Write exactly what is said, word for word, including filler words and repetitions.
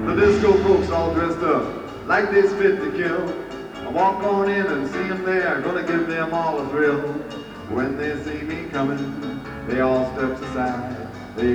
The disco folks all dressed up like they's fit to kill. I walk on in and see them there, gonna give them all a thrill. When they see me coming, they all steps aside.